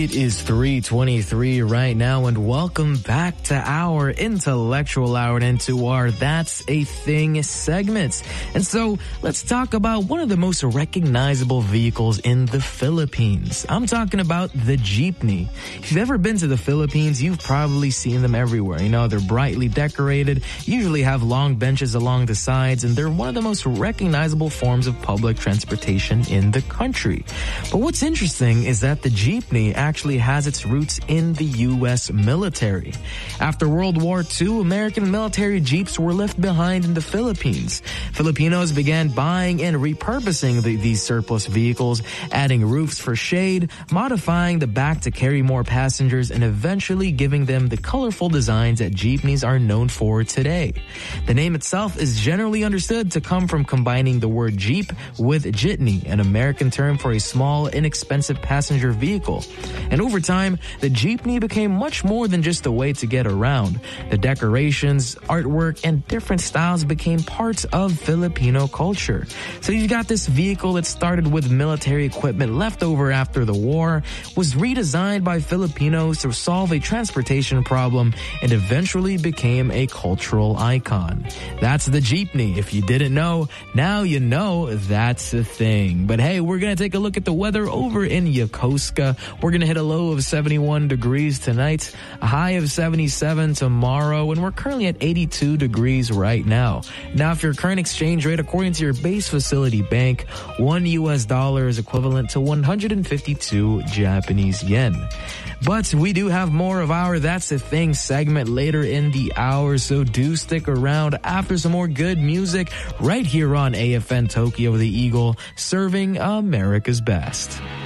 It is 3:23 right now, and welcome back to our Intellectual Hour and to our That's a Thing segments. And so let's talk about one of the most recognizable vehicles in the Philippines. I'm talking about the jeepney. If you've ever been to the Philippines, you've probably seen them everywhere. You know, they're brightly decorated, usually have long benches along the sides, and they're one of the most recognizable forms of public transportation in the country. But what's interesting is that the jeepney actually has its roots in the U.S. military. After World War II, American military jeeps were left behind in the Philippines. Filipinos began buying and repurposing these surplus vehicles, adding roofs for shade, modifying the back to carry more passengers, and eventually giving them the colorful designs that jeepneys are known for today. The name itself is generally understood to come from combining the word jeep with jitney, an American term for a small, inexpensive passenger vehicle. And over time, the jeepney became much more than just a way to get around. The decorations, artwork, and different styles became parts of Filipino culture. So you've got this vehicle that started with military equipment left over after the war, was redesigned by Filipinos to solve a transportation problem, and eventually became a cultural icon. That's the jeepney. If you didn't know, now you know that's a thing. But hey, we're going to take a look at the weather over in Yokosuka. We're going to hit a low of 71 degrees tonight, a high of 77 tomorrow, and we're currently at 82 degrees right now. Now, if your current exchange rate, according to your base facility bank, $1 is equivalent to 152 Japanese yen. But we do have more of our That's the Thing segment later in the hour, so do stick around after some more good music right here on AFN Tokyo, the Eagle, serving America's best.